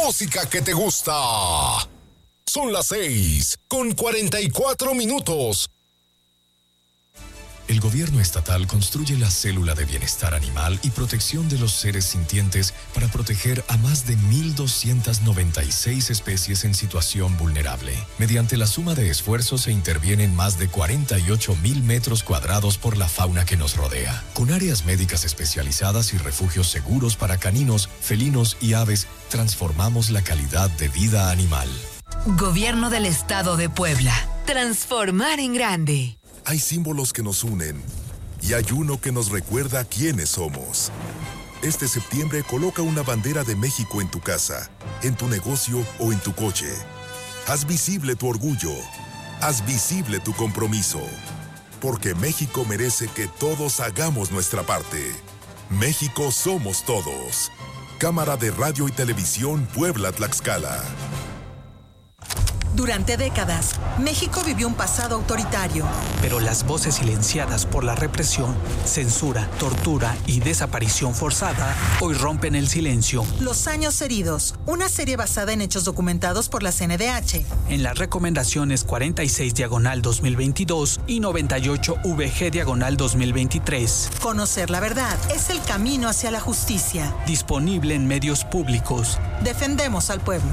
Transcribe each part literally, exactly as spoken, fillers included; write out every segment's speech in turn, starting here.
música que te gusta. Son las seis con cuarenta y cuatro minutos. El gobierno estatal construye la célula de bienestar animal y protección de los seres sintientes para proteger a más de mil doscientas noventa y seis especies en situación vulnerable. Mediante la suma de esfuerzos se intervienen más de cuarenta y ocho mil metros cuadrados por la fauna que nos rodea. Con áreas médicas especializadas y refugios seguros para caninos, felinos y aves, transformamos la calidad de vida animal. Gobierno del Estado de Puebla. Transformar en grande. Hay símbolos que nos unen y hay uno que nos recuerda quiénes somos. Este septiembre coloca una bandera de México en tu casa, en tu negocio o en tu coche. Haz visible tu orgullo. Haz visible tu compromiso. Porque México merece que todos hagamos nuestra parte. México somos todos. Cámara de Radio y Televisión Puebla-Tlaxcala. Durante décadas, México vivió un pasado autoritario. Pero las voces silenciadas por la represión, censura, tortura y desaparición forzada hoy rompen el silencio. Los años heridos, una serie basada en hechos documentados por la C N D H. En las recomendaciones cuarenta y seis diagonal dos mil veintidós y noventa y ocho V G diagonal dos mil veintitrés. Conocer la verdad es el camino hacia la justicia. Disponible en medios públicos. Defendemos al pueblo.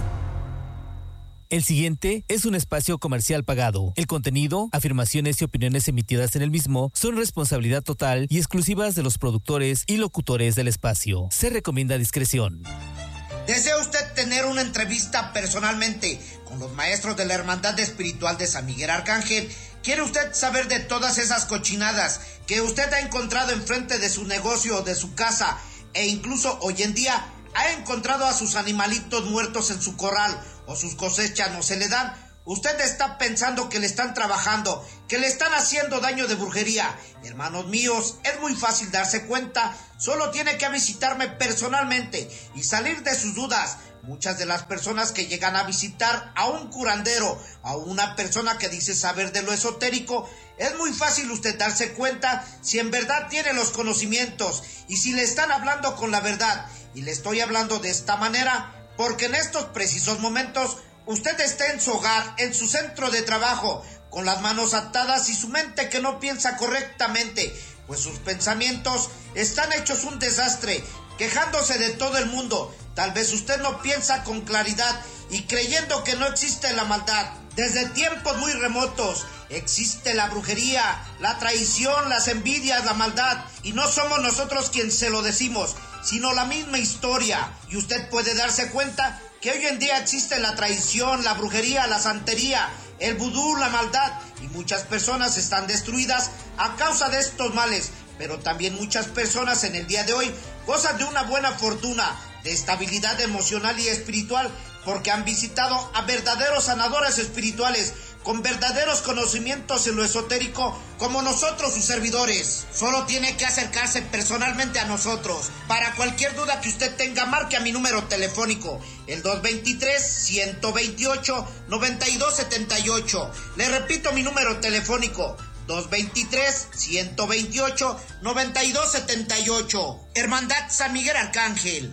El siguiente es un espacio comercial pagado. El contenido, afirmaciones y opiniones emitidas en el mismo son responsabilidad total y exclusivas de los productores y locutores del espacio. Se recomienda discreción. ¿Desea usted tener una entrevista personalmente con los maestros de la Hermandad Espiritual de San Miguel Arcángel? ¿Quiere usted saber de todas esas cochinadas que usted ha encontrado enfrente de su negocio o de su casa? E incluso hoy en día ha encontrado a sus animalitos muertos en su corral o sus cosechas no se le dan. Usted está pensando que le están trabajando, que le están haciendo daño de brujería. Hermanos míos, es muy fácil darse cuenta. Solo tiene que visitarme personalmente y salir de sus dudas. Muchas de las personas que llegan a visitar a un curandero, a una persona que dice saber de lo esotérico, es muy fácil usted darse cuenta si en verdad tiene los conocimientos y si le están hablando con la verdad. Y le estoy hablando de esta manera porque en estos precisos momentos usted está en su hogar, en su centro de trabajo, con las manos atadas y su mente que no piensa correctamente, pues sus pensamientos están hechos un desastre, quejándose de todo el mundo. Tal vez usted no piensa con claridad y creyendo que no existe la maldad. Desde tiempos muy remotos existe la brujería, la traición, las envidias, la maldad, y no somos nosotros quienes se lo decimos, sino la misma historia. Y usted puede darse cuenta que hoy en día existe la traición, la brujería, la santería, el vudú, la maldad, y muchas personas están destruidas a causa de estos males, pero también muchas personas en el día de hoy gozan de una buena fortuna, de estabilidad emocional y espiritual, porque han visitado a verdaderos sanadores espirituales, con verdaderos conocimientos en lo esotérico, como nosotros sus servidores. Solo tiene que acercarse personalmente a nosotros. Para cualquier duda que usted tenga, marque a mi número telefónico, el dos dos tres, uno dos ocho, nueve dos siete ocho. Le repito mi número telefónico, dos dos tres, uno dos ocho, nueve dos siete ocho. Hermandad San Miguel Arcángel.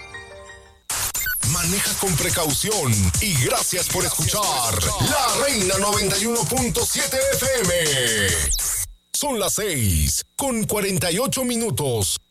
Maneja con precaución y gracias por escuchar La Reina noventa y uno punto siete F M. Son las seis con cuarenta y ocho minutos.